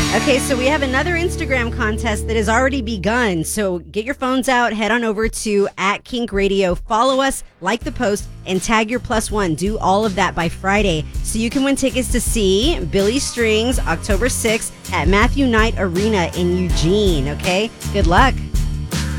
Okay, so we have another Instagram contest that has already begun. So get your phones out, head on over to @KinkRadio, follow us, like the post, and tag your +1. Do all of that by Friday so you can win tickets to see Billy Strings October 6th at Matthew Knight Arena in Eugene, okay? Good luck.